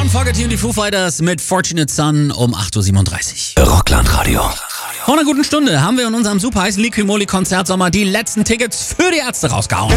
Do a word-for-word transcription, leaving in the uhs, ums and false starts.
Tom Fogerty und die Foo Fighters mit Fortunate Son um acht Uhr siebenunddreißig. Rockland-Radio. Vor einer guten Stunde haben wir in unserem super heißen Liquimoli-Konzert Sommer die letzten Tickets für die Ärzte rausgehauen.